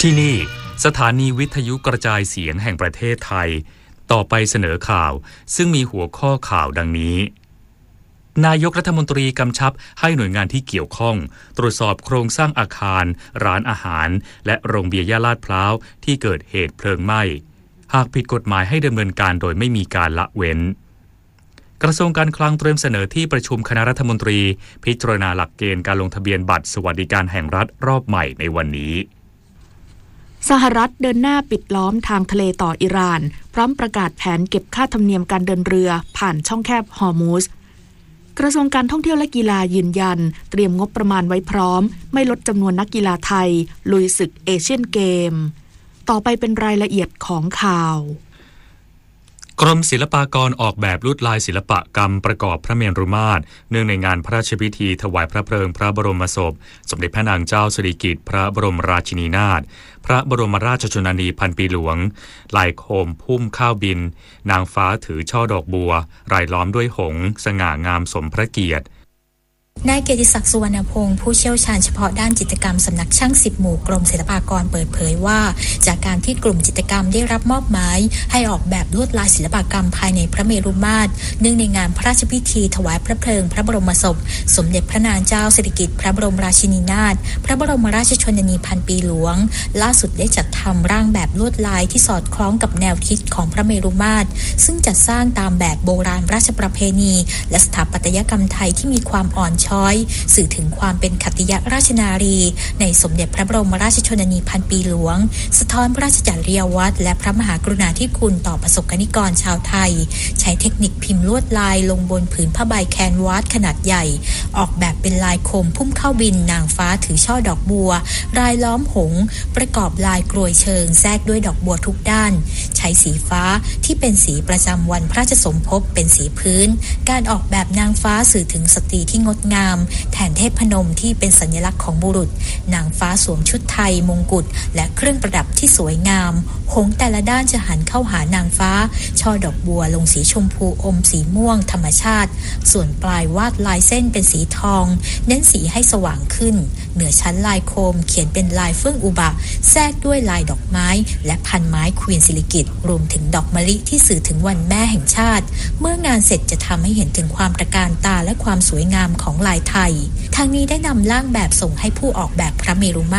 ที่นี่สถานีวิทยุกระจายเสียงแห่งประเทศไทยต่อไปเสนอข่าวซึ่งมีหัวข้อข่าวดังนี้นายกรัฐมนตรีกำชับให้หน่วยงานที่เกี่ยวข้องตรวจสอบโครงสร้างอาคารร้านอาหารและโรงเบียร์ย่าลาดพร้าวที่เกิดเหตุเพลิงไหม้หากผิดกฎหมายให้ดำเนินการโดยไม่มีการละเว้นกระทรวงการคลังเตรียมเสนอที่ประชุมคณะรัฐมนตรีพิจารณาหลักเกณฑ์การลงทะเบียนบัตรสวัสดิการแห่งรัฐรอบใหม่ในวันนี้สหรัฐเดินหน้าปิดล้อมทางทะเลต่ออิหร่านพร้อมประกาศแผนเก็บค่าธรรมเนียมการเดินเรือผ่านช่องแคบฮอร์มุซกระทรวงการท่องเที่ยวและกีฬายืนยันเตรียมงบประมาณไว้พร้อมไม่ลดจำนวนนักกีฬาไทยลุยศึกเอเชียนเกมต่อไปเป็นรายละเอียดของข่าวกรมศิลปากรออกแบบลวดลายศิลปกรรมประกอบพระเมรุมาตรเนื่องในงานพระราชพิธีถวายพระเพลิงพระบรมศพสมเด็จพระนางเจ้าสิริกิติ์พระบรมราชินีนาถพระบรมราชชนนีพันปีหลวงลายโคมพุ่มข้าวบินนางฟ้าถือช่อดอกบัวรายล้อมด้วยหงส์สง่างามสมพระเกียรตินายเกียรติศักดิ์สุวรรณพงศ์ผู้เชี่ยวชาญเฉพาะด้านจิตรกรรมสำนักช่าง10หมู่กรมศิลปากรเปิดเผยว่าจากการที่กลุ่มจิตรกรรมได้รับมอบหมายให้ออกแบบลวดลายศิลปกรรมภายในพระเมรุมาตรเนื่องในงานพระราชพิธีถวายพระเพลิงพระบรมศพสมเด็จพระนางเจ้าสิริกิติ์พระบรมราชินีนาถพระบรมราชชนนีพันปีหลวงล่าสุดได้จัดทำร่างแบบลวดลายที่สอดคล้องกับแนวคิดของพระเมรุมาตรซึ่งจัดสร้างตามแบบโบราณราชประเพณีและสถาปัตยกรรมไทยที่มีความอ่อนช้อยสื่อถึงความเป็นขัตติยราชนารีในสมเด็จพระบรมราชชนนีพันปีหลวงสะท้อนพระราชจริยวัตรและพระมหากรุณาธิคุณต่อประสบกนิกรชาวไทยใช้เทคนิคพิมพ์ลวดลายลงบนผืนผ้าใบแคนวาสขนาดใหญ่ออกแบบเป็นลายโคมพุ่มเข้าบินนางฟ้าถือช่อดอกบัวรายล้อมหงส์ประกอบลายกรวยเชิงแทรกด้วยดอกบัวทุกด้านใช้สีฟ้าที่เป็นสีประจำวันพระราชสมภพเป็นสีพื้นการออกแบบนางฟ้าสื่อถึงสตรีที่งดงามแทนเทพพนมที่เป็นสัญลักษณ์ของบุรุษนางฟ้าสวมชุดไทยมงกุฎและเครื่องประดับที่สวยงามหงส์แต่ละด้านจะหันเข้าหานางฟ้าช่อดอกบัวลงสีชมพูอมสีม่วงธรรมชาติส่วนปลายวาดลายเส้นเป็นสีทองเน้นสีให้สว่างขึ้นเหนือชั้นลายโคมเขียนเป็นลายเฟื่องอุบะแทรกด้วยลายดอกไม้และพันไม้ควีนสิริกิติ์รวมถึงดอกมะลิที่สื่อถึงวันแม่แห่งชาติเมื่องานเสร็จจะทำให้เห็นถึงความตระการตาและความสวยงามของลายไทยทางนี้ได้นำร่างแบบส่งให้ผู้ออกแบบพระเมรุม